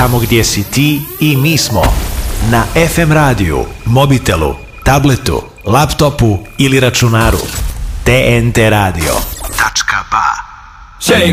tamo gdje si ti i mi smo. Na FM radiju, mobitelu, tabletu, laptopu ili računaru. TNT radio.ba.